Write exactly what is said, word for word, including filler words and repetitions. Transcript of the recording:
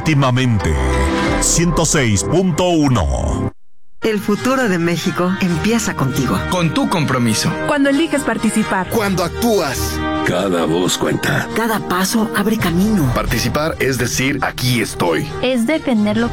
íntimamente. ciento seis punto uno. El futuro de México empieza contigo. Con tu compromiso. Cuando eliges participar. Cuando actúas. Cada voz cuenta. Cada paso abre camino. Participar es decir, aquí estoy. Es defender lo